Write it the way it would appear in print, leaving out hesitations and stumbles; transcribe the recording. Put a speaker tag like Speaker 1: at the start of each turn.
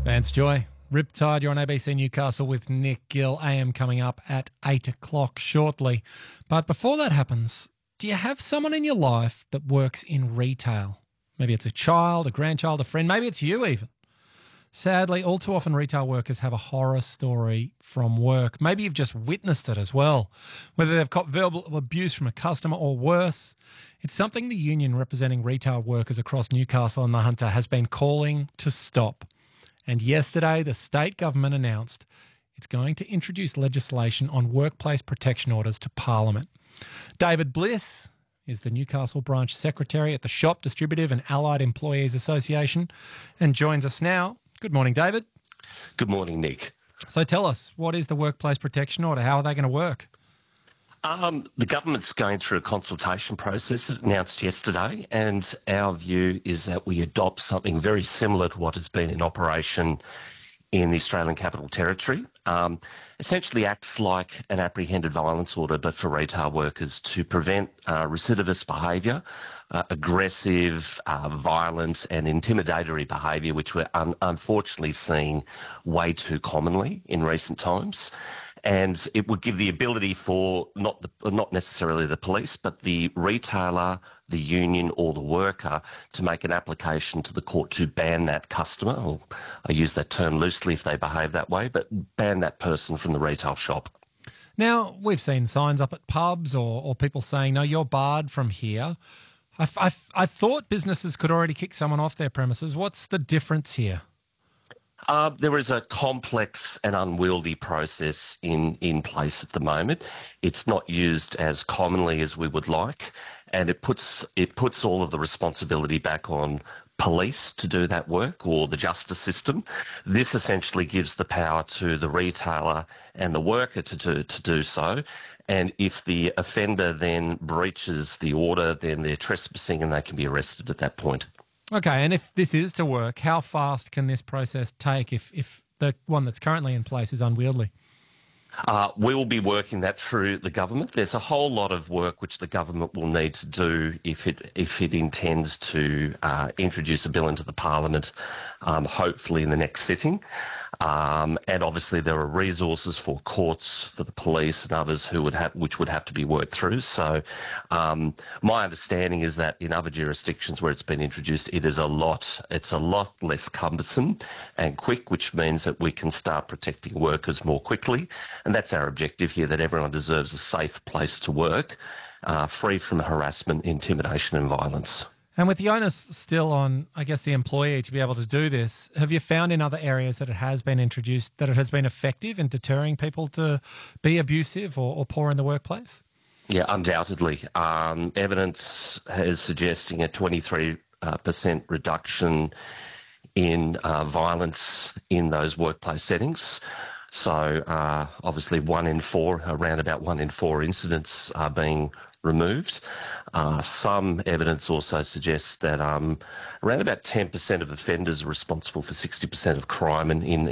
Speaker 1: Vance Joy, Riptide, you're on ABC Newcastle with Nick Gill. AM coming up at 8 o'clock shortly. But before that happens, do you have someone in your life that works in retail? Maybe it's a child, a grandchild, a friend, maybe it's you even. Sadly, all too often retail workers have a horror story from work. Maybe you've just witnessed it as well, whether they've caught verbal abuse from a customer or worse. It's something the union representing retail workers across Newcastle and the Hunter has been calling to stop. And yesterday, the state government announced it's going to introduce legislation on workplace protection orders to Parliament. David Bliss is the Newcastle branch secretary at the Shop, Distributive and Allied Employees Association and joins us now. Good morning, David.
Speaker 2: Good morning, Nick.
Speaker 1: So tell us, what is the workplace protection order? How are they going to work?
Speaker 2: The government's going through a consultation process announced yesterday, and our view is that we adopt something very similar to what has been in operation in the Australian Capital Territory. Essentially acts like an apprehended violence order, but for retail workers to prevent recidivist behaviour, aggressive, violent and intimidatory behaviour, which we're unfortunately seeing way too commonly in recent times. And it would give the ability for not necessarily the police, but the retailer, the union or the worker to make an application to the court to ban that customer, or I use that term loosely if they behave that way, but ban that person from the retail shop.
Speaker 1: Now, we've seen signs up at pubs or people saying, no, you're barred from here. I thought businesses could already kick someone off their premises. What's the difference here?
Speaker 2: There is a complex and unwieldy process in place at the moment. It's not used as commonly as we would like, and it puts all of the responsibility back on police to do that work, or the justice system. This essentially gives the power to the retailer and the worker to do so. And if the offender then breaches the order, then they're trespassing and they can be arrested at that point.
Speaker 1: Okay, and if this is to work, how fast can this process take if the one that's currently in place is unwieldy?
Speaker 2: We will be working that through the government. There's a whole lot of work which the government will need to do if it intends to introduce a bill into the Parliament, hopefully in the next sitting. And obviously there are resources for courts, for the police and others which would have to be worked through. So my understanding is that in other jurisdictions where it's been introduced, it's a lot less cumbersome and quick, which means that we can start protecting workers more quickly. And that's our objective here, that everyone deserves a safe place to work, free from harassment, intimidation and violence.
Speaker 1: And with the onus still on, I guess, the employee to be able to do this, have you found in other areas that it has been introduced that it has been effective in deterring people to be abusive or poor in the workplace?
Speaker 2: Yeah, undoubtedly. Evidence is suggesting a 23% reduction in violence in those workplace settings. So obviously around about 1 in 4 incidents are being removed. Some evidence also suggests that around about 10% of offenders are responsible for 60% of crime in